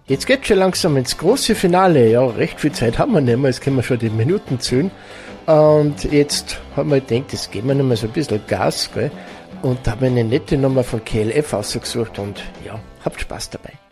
Jetzt geht's schon langsam ins große Finale. Ja, recht viel Zeit haben wir nicht mehr. Jetzt können wir schon die Minuten zählen. Und jetzt haben wir gedacht, das geben wir noch mal so ein bisschen Gas, gell? Und da haben wir eine nette Nummer von KLF ausgesucht und ja, habt Spaß dabei.